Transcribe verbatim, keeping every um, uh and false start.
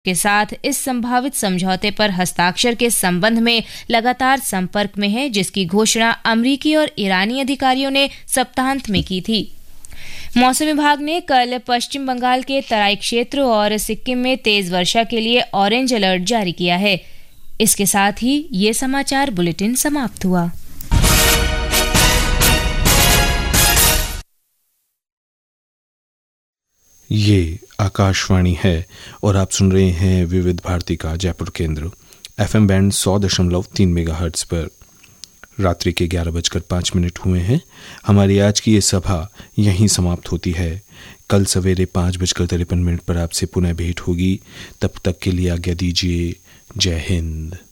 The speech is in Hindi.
के साथ इस संभावित समझौते पर हस्ताक्षर के संबंध में लगातार संपर्क में है, जिसकी घोषणा अमेरिकी और ईरानी अधिकारियों ने सप्ताहांत में की थी। मौसम विभाग ने कल पश्चिम बंगाल के तराई क्षेत्र और सिक्किम में तेज वर्षा के लिए ऑरेंज अलर्ट जारी किया है। इसके साथ ही ये समाचार बुलेटिन समाप्त हुआ। ये आकाशवाणी है और आप सुन रहे हैं विविध भारती का जयपुर केंद्र एफएम बैंड सौ दशमलव तीन मेगाहर्ट्ज पर। रात्रि के ग्यारह बजकर पाँच मिनट हुए हैं। हमारी आज की ये सभा यहीं समाप्त होती है। कल सवेरे पाँच बजकर तिरपन मिनट पर आपसे पुनः भेंट होगी। तब तक के लिए आज्ञा दीजिए। जय हिंद।